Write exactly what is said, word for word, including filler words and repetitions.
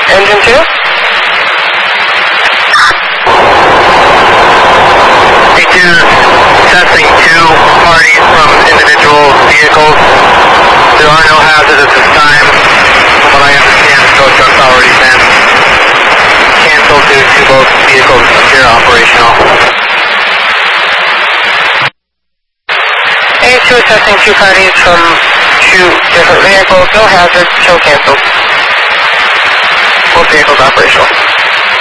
Engine two? A two, testing two parties from individual vehicles. There are no hazards at this time. From what I understand, the tow truck's already been canceled due to both vehicles appear operational. A two testing two parties from two different vehicles, no hazards, show canceled. Both vehicles operational.